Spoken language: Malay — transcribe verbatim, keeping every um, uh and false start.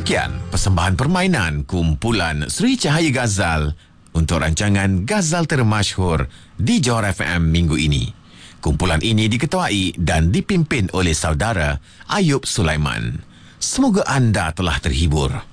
Sekian persembahan permainan kumpulan Sri Cahaya Ghazal untuk rancangan Ghazal Termasyhur di Johor F M minggu ini. Kumpulan ini diketuai dan dipimpin oleh saudara Ayub Sulaiman. Semoga anda telah terhibur.